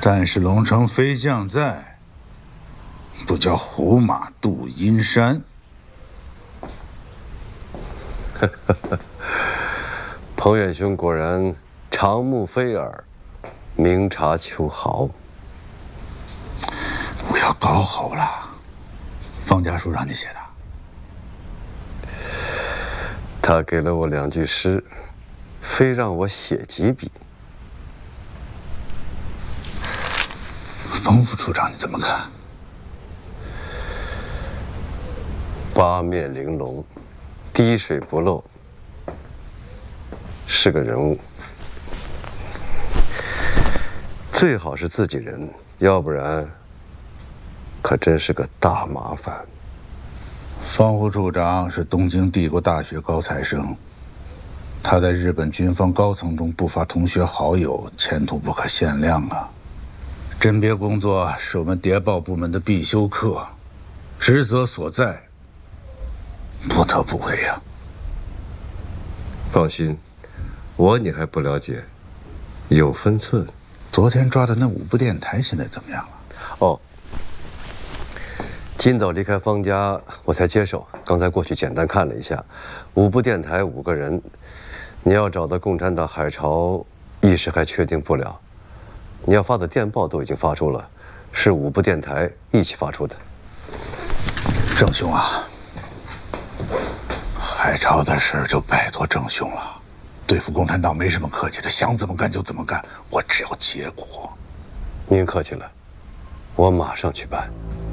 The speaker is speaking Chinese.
但是龙城飞将在，不叫虎马渡阴山。 彭远兄果然长目飞耳，明察秋毫。 我要高吼了，方家书让你写的？ 他给了我2句诗，非让我写几笔。 冯副处长你怎么看？ 八面玲珑，滴水不漏，是个人物。最好是自己人，要不然可真是个大麻烦。 方副处长是东京帝国大学高材生，他在日本军方高层中不乏同学好友，前途不可限量啊。甄别工作是我们谍报部门的必修课，职责所在，不得不为呀。 放心，我你还不了解，有分寸。 昨天抓的那5部电台现在怎么样了？ 哦，今早离开方家，我才接手。刚才过去简单看了一下，5部电台5个人，你要找到共产党海潮，一时还确定不了。你要发的电报都已经发出了，是5部电台一起发出的。 郑兄啊，海潮的事就拜托郑兄了。对付共产党没什么客气的，想怎么干就怎么干，我只要结果。 您客气了，我马上去办。